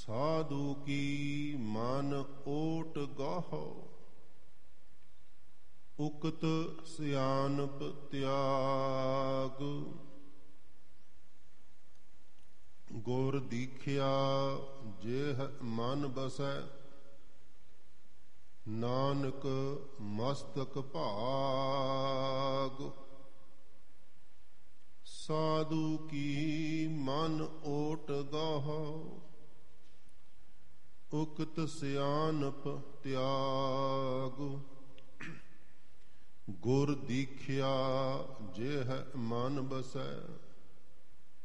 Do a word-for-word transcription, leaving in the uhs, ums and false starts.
ਸਾਧੂ ਕੀ ਮਨ ਓਟ ਗਾਹੋ, ਉਕਤ ਸਿਆਨਪ ਤਿਆਗ। ਗੁਰ ਦੀਖਿਆ ਜੇਹ ਮਨ ਬਸੈ, ਨਾਨਕ ਮਸਤਕ ਭਾਗ। ਸਾਧੂ ਕੀ ਮਨ ਓਟ ਗਾਹੋ, ਉਕਤ ਸਿਆਨਪ ਤਿਆਗ। ਗੁਰ ਦੀਖਿਆ ਜੇਹ ਮਨ ਬਸੈ,